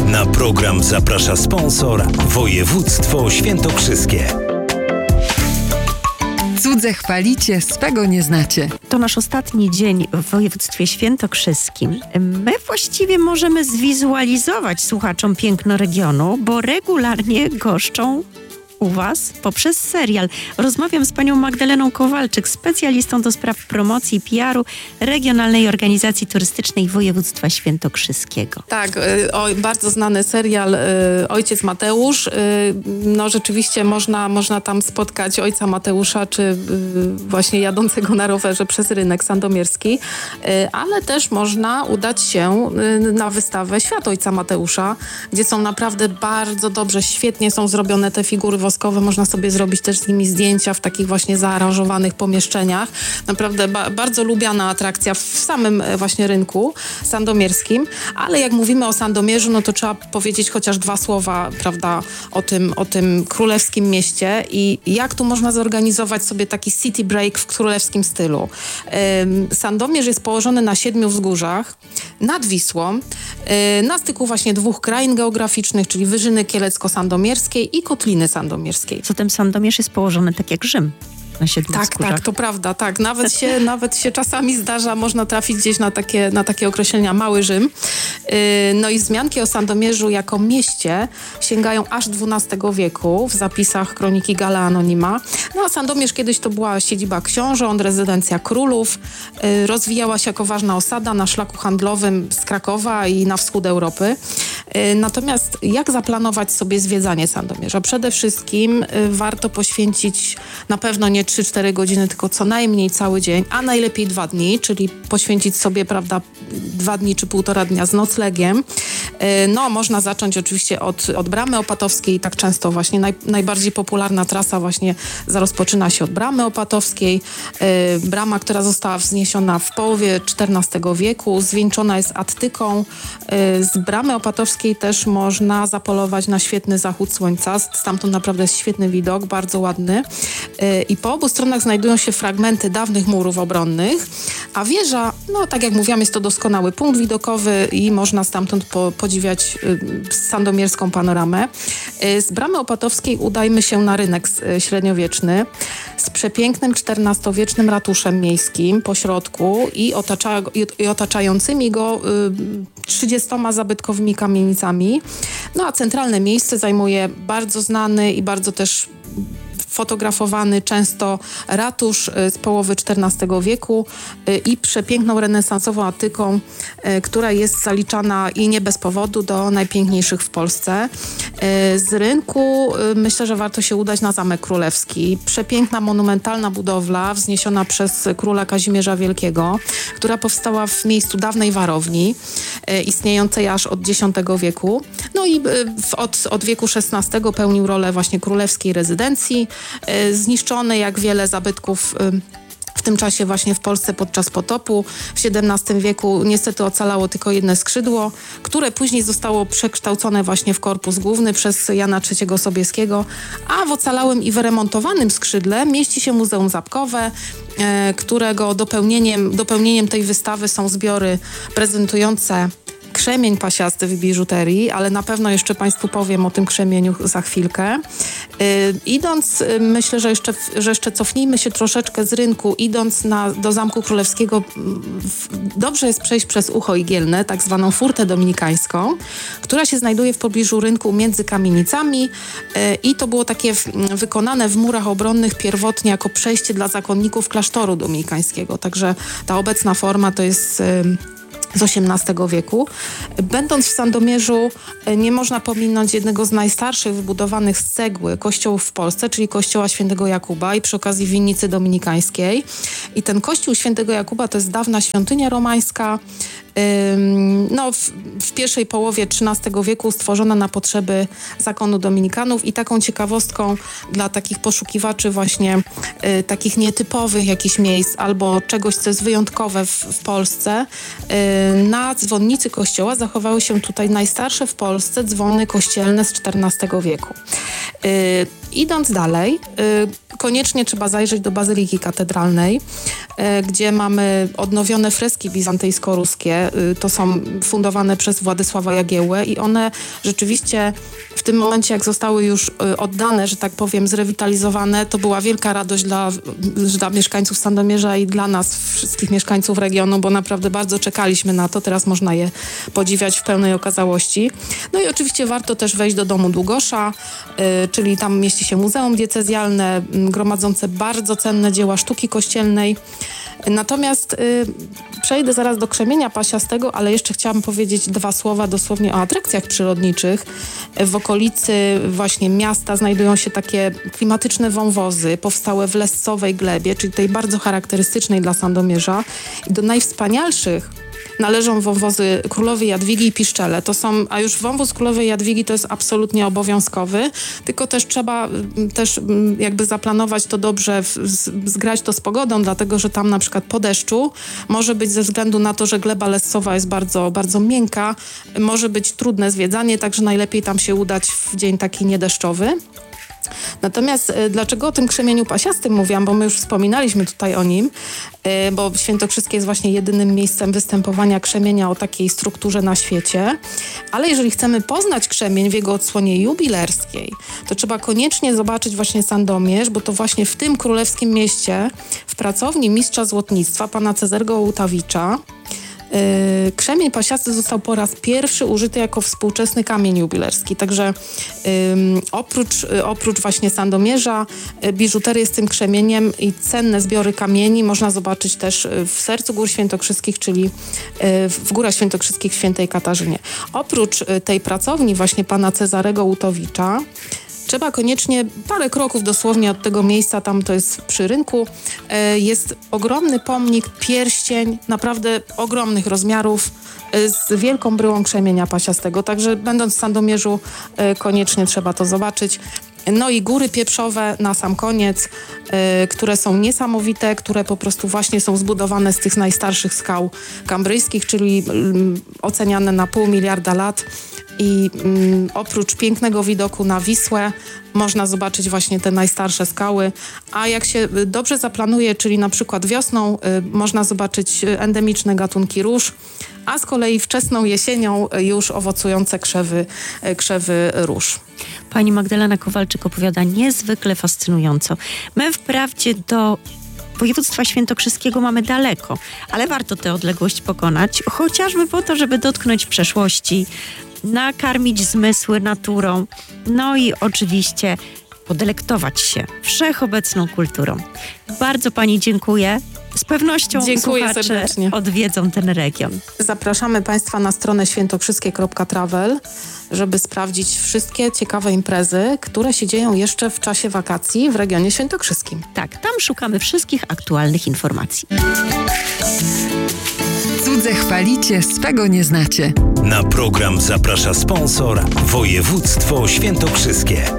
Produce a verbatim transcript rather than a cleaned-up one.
Na program zaprasza sponsor Województwo Świętokrzyskie. Cudze chwalicie, swego nie znacie. To nasz ostatni dzień w województwie świętokrzyskim. My właściwie możemy zwizualizować słuchaczom piękno regionu, bo regularnie goszczą u Was poprzez serial. Rozmawiam z panią Magdaleną Kowalczyk, specjalistą do spraw promocji i P R u Regionalnej Organizacji Turystycznej Województwa Świętokrzyskiego. Tak, o, bardzo znany serial Ojciec Mateusz. No rzeczywiście można, można tam spotkać ojca Mateusza, czy właśnie jadącego na rowerze przez rynek sandomierski, ale też można udać się na wystawę Świat Ojca Mateusza, gdzie są naprawdę bardzo dobrze, świetnie są zrobione te figury woskowe, można sobie zrobić też z nimi zdjęcia w takich właśnie zaaranżowanych pomieszczeniach. Naprawdę ba- bardzo lubiana atrakcja w samym właśnie rynku sandomierskim, ale jak mówimy o Sandomierzu, no to trzeba powiedzieć chociaż dwa słowa, prawda, o tym, o tym królewskim mieście i jak tu można zorganizować sobie taki city break w królewskim stylu. Ym, Sandomierz jest położony na siedmiu wzgórzach nad Wisłą, yy, na styku właśnie dwóch krain geograficznych, czyli Wyżyny Kielecko-Sandomierskiej i Kotliny Sandomierskiej. Zatem Sandomierz jest położony tak jak Rzym. Na siedmiu Tak, wzgórzach. tak, to prawda, tak. Nawet się, nawet się czasami zdarza, można trafić gdzieś na takie, na takie określenia Mały Rzym. Yy, no i wzmianki o Sandomierzu jako mieście sięgają aż dwunastego wieku w zapisach kroniki Galla Anonima. No a Sandomierz kiedyś to była siedziba książąt, rezydencja królów. Yy, rozwijała się jako ważna osada na szlaku handlowym z Krakowa i na wschód Europy. Yy, natomiast jak zaplanować sobie zwiedzanie Sandomierza? Przede wszystkim yy, warto poświęcić na pewno nie trzy cztery godziny, tylko co najmniej cały dzień, a najlepiej dwa dni, czyli poświęcić sobie, prawda, dwa dni czy półtora dnia z noclegiem. No, można zacząć oczywiście od, od Bramy Opatowskiej, tak często właśnie naj, najbardziej popularna trasa właśnie rozpoczyna się od Bramy Opatowskiej. Brama, która została wzniesiona w połowie czternastego wieku, zwieńczona jest attyką. Z Bramy Opatowskiej też można zapolować na świetny zachód słońca. Stamtąd naprawdę jest świetny widok, bardzo ładny. I po obu stronach znajdują się fragmenty dawnych murów obronnych, a wieża, no tak jak mówiłam, jest to doskonały punkt widokowy i można stamtąd po, podziwiać y, sandomierską panoramę. Y, z Bramy Opatowskiej udajmy się na rynek y, średniowieczny z przepięknym czternastowiecznym ratuszem miejskim po środku i, otacza, i, i otaczającymi go y, trzydziestoma zabytkowymi kamienicami. No a centralne miejsce zajmuje bardzo znany i bardzo też fotografowany często ratusz z połowy czternastego wieku i przepiękną renesansową atyką, która jest zaliczana i nie bez powodu do najpiękniejszych w Polsce. Z rynku myślę, że warto się udać na Zamek Królewski. Przepiękna, monumentalna budowla wzniesiona przez króla Kazimierza Wielkiego, która powstała w miejscu dawnej warowni, istniejącej aż od dziesiątego wieku. No i od, od wieku szesnastego pełnił rolę właśnie królewskiej rezydencji, zniszczony jak wiele zabytków w tym czasie właśnie w Polsce podczas potopu. W siedemnastym wieku niestety ocalało tylko jedno skrzydło, które później zostało przekształcone właśnie w korpus główny przez Jana trzeciego Sobieskiego, a w ocalałym i wyremontowanym skrzydle mieści się Muzeum Zapkowe, którego dopełnieniem, dopełnieniem tej wystawy są zbiory prezentujące krzemień pasiasty w biżuterii, ale na pewno jeszcze Państwu powiem o tym krzemieniu za chwilkę. Yy, idąc, yy, myślę, że jeszcze, że jeszcze cofnijmy się troszeczkę z rynku, idąc na, do Zamku Królewskiego, yy, dobrze jest przejść przez Ucho Igielne, tak zwaną furtę dominikańską, która się znajduje w pobliżu rynku między kamienicami yy, i to było takie w, wykonane w murach obronnych pierwotnie jako przejście dla zakonników klasztoru dominikańskiego, także ta obecna forma to jest Yy, z osiemnastego wieku. Będąc w Sandomierzu nie można pominąć jednego z najstarszych wybudowanych z cegły kościołów w Polsce, czyli kościoła Świętego Jakuba i przy okazji winnicy dominikańskiej. I ten kościół Świętego Jakuba to jest dawna świątynia romańska, no, w, w pierwszej połowie trzynastego wieku stworzona na potrzeby zakonu dominikanów i taką ciekawostką dla takich poszukiwaczy właśnie y, takich nietypowych jakichś miejsc albo czegoś, co jest wyjątkowe w, w Polsce, y, na dzwonnicy kościoła zachowały się tutaj najstarsze w Polsce dzwony kościelne z czternastego wieku. Y, idąc dalej, y, koniecznie trzeba zajrzeć do Bazyliki Katedralnej, y, gdzie mamy odnowione freski bizantyjsko-ruskie. Y, to są fundowane przez Władysława Jagiełłę i one rzeczywiście w tym momencie, jak zostały już y, oddane, że tak powiem, zrewitalizowane, to była wielka radość dla, dla mieszkańców Sandomierza i dla nas, wszystkich mieszkańców regionu, bo naprawdę bardzo czekaliśmy na to. Teraz można je podziwiać w pełnej okazałości. No i oczywiście warto też wejść do Domu Długosza, y, czyli tam mieści się Muzeum Diecezjalne, y, gromadzące bardzo cenne dzieła sztuki kościelnej. Natomiast y, przejdę zaraz do Krzemienia Pasiastego, ale jeszcze chciałam powiedzieć dwa słowa dosłownie o atrakcjach przyrodniczych. W okolicy właśnie miasta znajdują się takie klimatyczne wąwozy powstałe w Lescowej glebie, czyli tej bardzo charakterystycznej dla Sandomierza. I do najwspanialszych należą wąwozy Królowej Jadwigi i Piszczele. To są, a już wąwóz Królowej Jadwigi to jest absolutnie obowiązkowy, tylko też trzeba też jakby zaplanować to dobrze, zgrać to z pogodą, dlatego że tam na przykład po deszczu może być, ze względu na to, że gleba lescowa jest bardzo, bardzo miękka, może być trudne zwiedzanie, także najlepiej tam się udać w dzień taki niedeszczowy. Natomiast y, dlaczego o tym Krzemieniu Pasiastym mówiłam, bo my już wspominaliśmy tutaj o nim, y, bo Świętokrzyskie jest właśnie jedynym miejscem występowania krzemienia o takiej strukturze na świecie, ale jeżeli chcemy poznać krzemień w jego odsłonie jubilerskiej, to trzeba koniecznie zobaczyć właśnie Sandomierz, bo to właśnie w tym królewskim mieście, w pracowni mistrza złotnictwa, pana Cezarego Łutawicza, Yy, krzemień pasiasty został po raz pierwszy użyty jako współczesny kamień jubilerski. Także yy, oprócz, yy, oprócz właśnie Sandomierza, yy, biżuterię z tym krzemieniem i cenne zbiory kamieni można zobaczyć też yy, w sercu Gór Świętokrzyskich, czyli yy, w Górach Świętokrzyskich w Świętej Katarzynie. Oprócz yy, tej pracowni właśnie pana Cezarego Łutowicza, trzeba koniecznie parę kroków dosłownie od tego miejsca, tam to jest przy rynku, jest ogromny pomnik, pierścień, naprawdę ogromnych rozmiarów z wielką bryłą Krzemienia Pasiastego. Także będąc w Sandomierzu koniecznie trzeba to zobaczyć. No i góry pieprzowe na sam koniec, y, które są niesamowite, które po prostu właśnie są zbudowane z tych najstarszych skał kambryjskich, czyli y, oceniane na pół miliarda lat. I y, oprócz pięknego widoku na Wisłę można zobaczyć właśnie te najstarsze skały, a jak się dobrze zaplanuje, czyli na przykład wiosną y, można zobaczyć endemiczne gatunki róż, a z kolei wczesną jesienią już owocujące krzewy, krzewy róż. Pani Magdalena Kowalczyk opowiada niezwykle fascynująco. My wprawdzie do województwa świętokrzyskiego mamy daleko, ale warto tę odległość pokonać, chociażby po to, żeby dotknąć przeszłości, nakarmić zmysły naturą, no i oczywiście podelektować się wszechobecną kulturą. Bardzo pani dziękuję. Z pewnością Dziękuję słuchacze serdecznie. odwiedzą ten region. Zapraszamy państwa na stronę świętokrzyskie kropka travel, żeby sprawdzić wszystkie ciekawe imprezy, które się dzieją jeszcze w czasie wakacji w regionie świętokrzyskim. Tak, tam szukamy wszystkich aktualnych informacji. Cudze chwalicie, swego nie znacie. Na program zaprasza sponsor Województwo Świętokrzyskie.